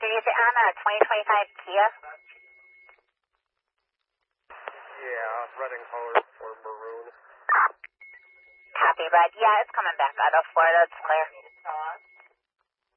Victor, is it on a 2025 Kia? Yeah, red and color or maroon. Copy, Red. Yeah, it's coming back out of Florida. It's clear.